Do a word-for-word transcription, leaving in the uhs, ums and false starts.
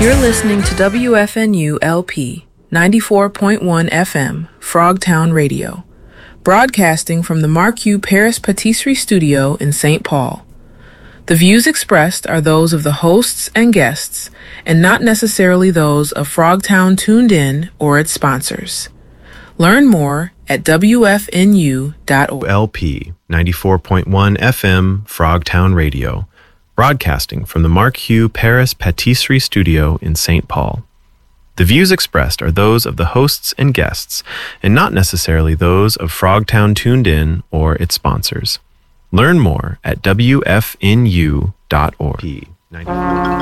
You're listening to W F N U L P ninety-four point one F M, Frogtown Radio, broadcasting from the Marquis Paris Patisserie Studio in Saint Paul. The views expressed are those of the hosts and guests, and not necessarily those of Frogtown Tuned In or its sponsors. Learn more at W F N U dot org. L P ninety-four point one F M, Frogtown Radio, broadcasting from the Marquis Paris Patisserie Studio in Saint Paul. The views expressed are those of the hosts and guests, and not necessarily those of Frogtown Tuned In or its sponsors. Learn more at W F N U dot org.